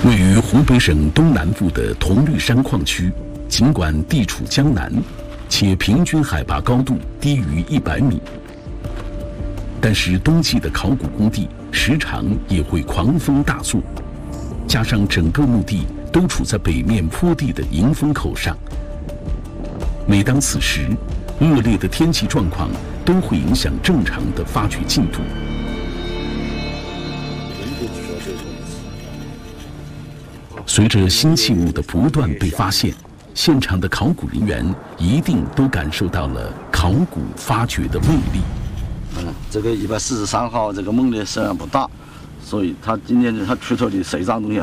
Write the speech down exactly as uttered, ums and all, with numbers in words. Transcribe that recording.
位于湖北省东南部的铜绿山矿区，尽管地处江南，且平均海拔高度低于一百米，但是冬季的考古工地时常也会狂风大作，加上整个墓地都处在北面坡地的迎风口上，每当此时，恶劣的天气状况都会影响正常的发掘进度。随着新器物的不断被发现，现场的考古人员一定都感受到了考古发掘的魅力。 嗯，这个一百四十三号这个墓的实际上不大，所以他今天他出土的十张东西